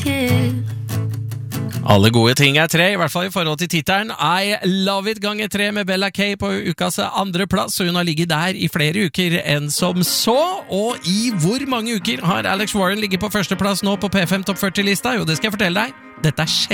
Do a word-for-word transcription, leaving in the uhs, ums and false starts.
Alle gode ting er tre, i hvert fall i forhold til tittelen I Love It ganger tre med Bella K på ukas andre plass, og hun har ligget der i flere uker enn som så. Og i hvor mange uker har Alex Warren ligget på første plass nå på P fem Topp førti-lista? Jo, det skal jeg fortelle deg. Dette er